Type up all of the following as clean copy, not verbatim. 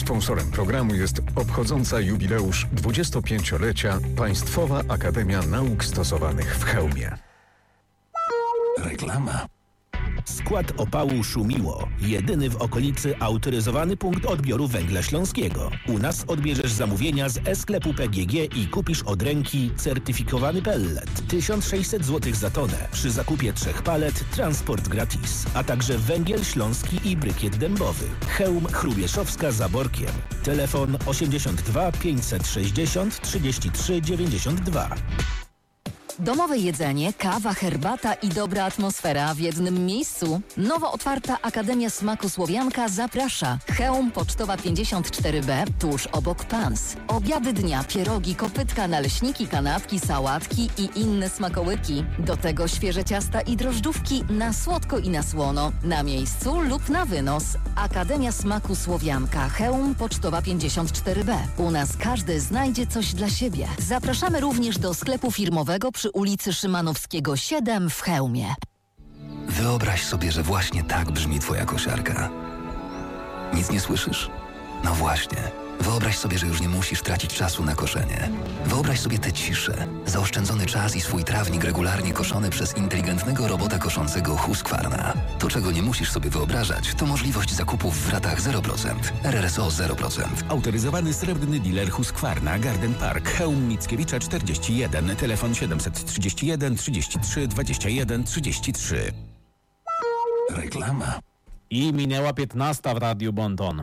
Sponsorem programu jest obchodząca jubileusz 25-lecia Państwowa Akademia Nauk Stosowanych w Chełmie. Reklama. Skład opału Szumiło. Jedyny w okolicy autoryzowany punkt odbioru węgla śląskiego. U nas odbierzesz zamówienia z e-sklepu PGG i kupisz od ręki certyfikowany pellet. 1600 zł za tonę. Przy zakupie 3 palet transport gratis. A także węgiel śląski i brykiet dębowy. Chełm, Chrubieszowska za Borkiem. Telefon 82 560 33 92. Domowe jedzenie, kawa, herbata i dobra atmosfera w jednym miejscu. Nowo otwarta Akademia Smaku Słowianka zaprasza. Chełm, Pocztowa 54B, tuż obok Pans. Obiady dnia, pierogi, kopytka, naleśniki, kanapki, sałatki i inne smakołyki. Do tego świeże ciasta i drożdżówki na słodko i na słono. Na miejscu lub na wynos. Akademia Smaku Słowianka, Chełm, Pocztowa 54B. U nas każdy znajdzie coś dla siebie. Zapraszamy również do sklepu firmowego przy ulicy Szymanowskiego 7 w Chełmie. Wyobraź sobie, że właśnie tak brzmi twoja kosiarka. Nic nie słyszysz? No właśnie. Wyobraź sobie, że już nie musisz tracić czasu na koszenie. Wyobraź sobie tę ciszę, zaoszczędzony czas i swój trawnik regularnie koszony przez inteligentnego robota koszącego Husqvarna. To, czego nie musisz sobie wyobrażać, to możliwość zakupów w ratach 0%, RRSO 0%. Autoryzowany srebrny dealer Husqvarna, Garden Park, Chełm, Mickiewicza 41, telefon 731 33 21 33. Reklama. I minęła 15 w Radiu Bonton.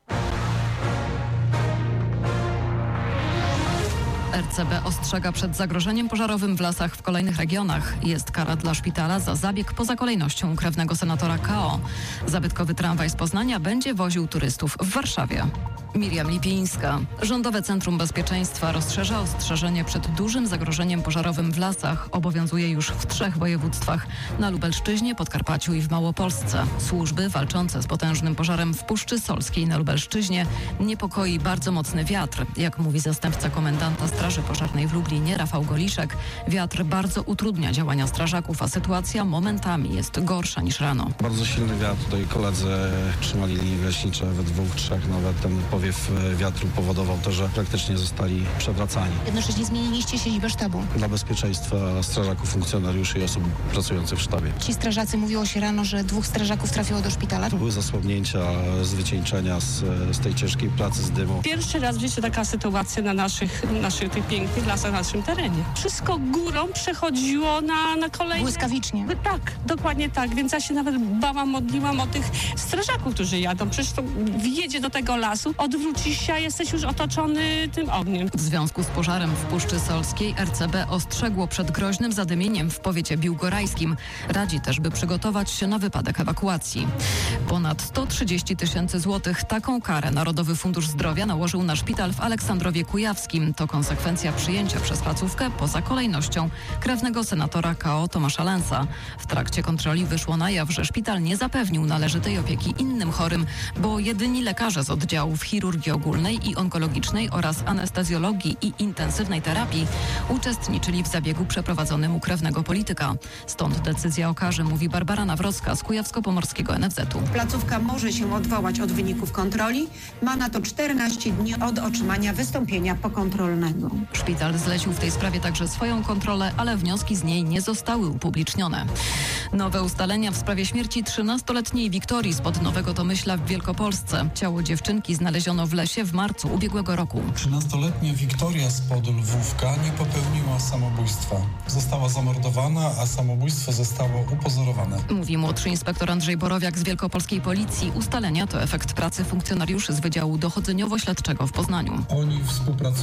RCB ostrzega przed zagrożeniem pożarowym w lasach w kolejnych regionach. Jest kara dla szpitala za zabieg poza kolejnością krewnego senatora KO. Zabytkowy tramwaj z Poznania będzie woził turystów w Warszawie. Miriam Lipińska. Rządowe Centrum Bezpieczeństwa rozszerza ostrzeżenie przed dużym zagrożeniem pożarowym w lasach. Obowiązuje już w 3 województwach. Na Lubelszczyźnie, Podkarpaciu i w Małopolsce. Służby walczące z potężnym pożarem w Puszczy Solskiej na Lubelszczyźnie niepokoi bardzo mocny wiatr. Jak mówi zastępca komendanta Straży Pożarnej w Lublinie, Rafał Goliszek, wiatr bardzo utrudnia działania strażaków, a sytuacja momentami jest gorsza niż rano. Bardzo silny wiatr. Tutaj koledzy trzymali linie leśnicze we 2-3, nawet ten powiew wiatru powodował to, że praktycznie zostali przewracani. Jednocześnie zmieniliście siedzibę sztabu. Dla bezpieczeństwa strażaków, funkcjonariuszy i osób pracujących w sztabie. Ci strażacy, mówiło się rano, że 2 strażaków trafiło do szpitala. Były zasłabnięcia z wycieńczenia, z tej ciężkiej pracy, z dymu. Pierwszy raz w życiu taka sytuacja na naszych tych pięknych lasach, na naszym terenie. Wszystko górą przechodziło na kolejne... Błyskawicznie. Tak, dokładnie tak. Więc ja się nawet modliłam o tych strażaków, którzy jadą. Przecież to wjedzie do tego lasu, odwrócisz się, a jesteś już otoczony tym ogniem. W związku z pożarem w Puszczy Solskiej RCB ostrzegło przed groźnym zadymieniem w powiecie biłgorajskim. Radzi też, by przygotować się na wypadek ewakuacji. Ponad 130 000 złotych. Taką karę Narodowy Fundusz Zdrowia nałożył na szpital w Aleksandrowie Kujawskim. To konsekwencja przyjęcia przez placówkę poza kolejnością krewnego senatora KO Tomasza Lensa. W trakcie kontroli wyszło na jaw, że szpital nie zapewnił należytej opieki innym chorym, bo jedyni lekarze z oddziałów chirurgii ogólnej i onkologicznej oraz anestezjologii i intensywnej terapii uczestniczyli w zabiegu przeprowadzonym u krewnego polityka. Stąd decyzja o karze, mówi Barbara Nawrocka z Kujawsko-Pomorskiego NFZ-u. Placówka może się odwołać od wyników kontroli. Ma na to 14 dni od otrzymania wystąpienia pokontrolnego. Szpital zlecił w tej sprawie także swoją kontrolę, ale wnioski z niej nie zostały upublicznione. Nowe ustalenia w sprawie śmierci 13-letniej Wiktorii spod Nowego Tomyśla w Wielkopolsce. Ciało dziewczynki znaleziono w lesie w marcu ubiegłego roku. 13-letnia Wiktoria spod Lwówka nie popełniła samobójstwa. Została zamordowana, a samobójstwo zostało upozorowane. Mówi młodszy inspektor Andrzej Borowiak z Wielkopolskiej Policji. Ustalenia to efekt pracy funkcjonariuszy z Wydziału Dochodzeniowo-Śledczego w Poznaniu. Oni współpracują